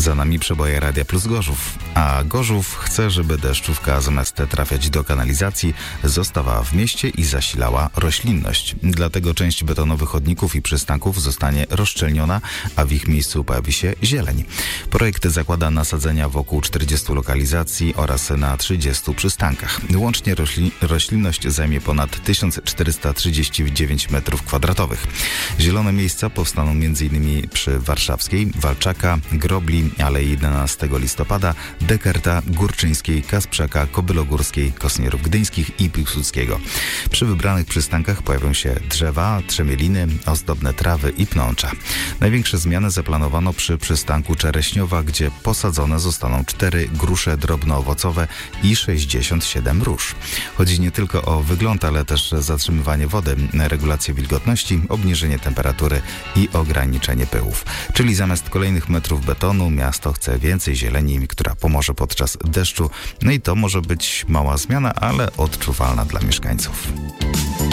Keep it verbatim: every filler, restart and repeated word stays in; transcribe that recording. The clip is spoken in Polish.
Za nami przeboje Radia Plus Gorzów. A Gorzów chce, żeby deszczówka zamiast trafiać do kanalizacji zostawała w mieście i zasilała roślinność. Dlatego część betonowych chodników i przystanków zostanie rozszczelniona, a w ich miejscu pojawi się zieleń. Projekt zakłada nasadzenia wokół czterdziestu lokalizacji oraz na trzydziestu przystankach. Łącznie rośli- roślinność zajmie ponad tysiąc czterysta trzydzieści dziewięć metrów kwadratowych. Zielone miejsca powstaną m.in. przy Warszawskiej, Walczaka, Grobli, Alei jedenastego listopada, Dekerta, Górczyńskiej, Kasprzaka, Kobylogórskiej, Kosnierów Gdyńskich i Piłsudskiego. Przy wybranych przystankach pojawią się drzewa, trzemieliny, ozdobne trawy i pnącza. Największe zmiany zaplanowano przy przystanku Czereśniowa, gdzie posadzone zostaną cztery grusze drobnoowocowe i sześćdziesiąt siedem róż. Chodzi nie tylko o wygląd, ale też zatrzymywanie wody, regulację wilgotności, obniżenie temperatury i ograniczenie pyłów. Czyli zamiast kolejnych metrów betonu miasto chce więcej zieleni, która pomoże podczas deszczu. No i to może być mała zmiana, ale odczuwalna dla mieszkańców.